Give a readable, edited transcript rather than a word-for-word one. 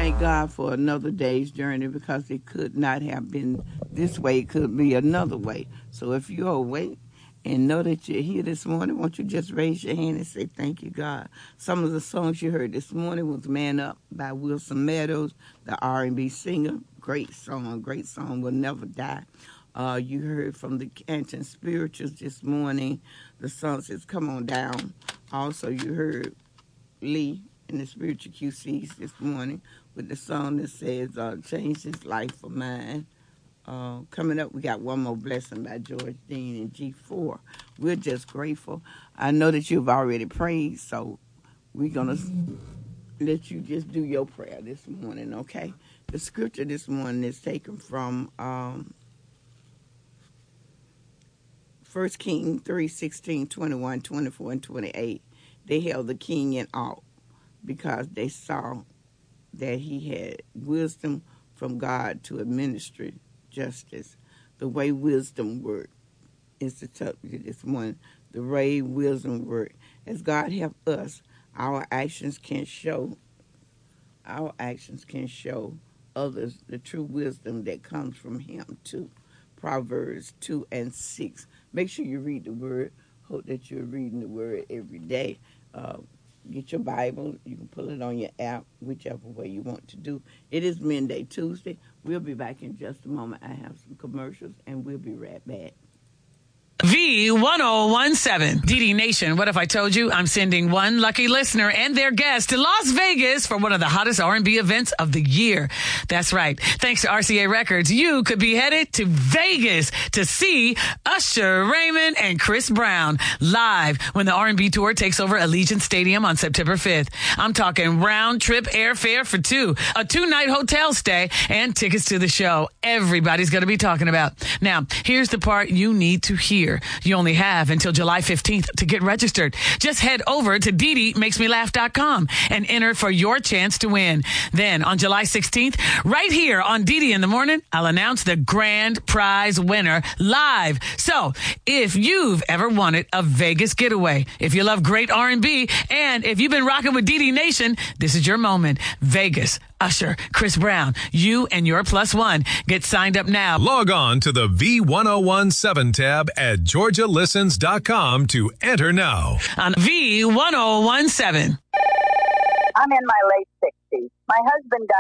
thank God for another day's journey because it could not have been this way. It could be another way. So if you're awake and know that you're here this morning, won't you just raise your hand and say, thank you, God. Some of the songs you heard this morning was Man Up by Wilson Meadows, the R&B singer. Great song, will never die. You heard from the Canton Spirituals this morning. The song says, Come On Down. Also, you heard Lee in the Spiritual QCs this morning with the song that says, Change This Life for Mine. Coming up, we got One More Blessing by George Dean and G4. We're just grateful. I know that you've already prayed, so we're going to let you just do your prayer this morning, okay? The scripture this morning is taken from 1 Kings 3:16, 21, 24, and 28. They held the king in awe because they saw that he had wisdom from God to administer justice. The way wisdom works is the subject this morning. The way wisdom works. As God help us, our actions can show others the true wisdom that comes from him too. Proverbs 2:6. Make sure you read the word. Hope that you're reading the word every day. Get your Bible. You can pull it on your app, whichever way you want to do. It is Monday, Tuesday. We'll be back in just a moment. I have some commercials, and we'll be right back. V1017. DD Nation, what if I told you I'm sending one lucky listener and their guest to Las Vegas for one of the hottest R&B events of the year? That's right. Thanks to RCA Records, you could be headed to Vegas to see Usher, Raymond, and Chris Brown live when the R&B tour takes over Allegiant Stadium on September 5th. I'm talking round-trip airfare for two, a 2-night hotel stay, and tickets to the show. Everybody's going to be talking about. Now, here's the part you need to hear. You only have until July 15th to get registered. Just head over to DDMakesMeLaugh.com and enter for your chance to win. Then on July 16th, right here on DD in the Morning, I'll announce the grand prize winner live. So if you've ever wanted a Vegas getaway, if you love great R&B, and if you've been rocking with DD Nation, this is your moment. Vegas, Usher, Chris Brown, you and your plus one. Get signed up now. Log on to the V1017 tab at GeorgiaListens.com to enter now. On V1017. I'm in my late 60s. My husband died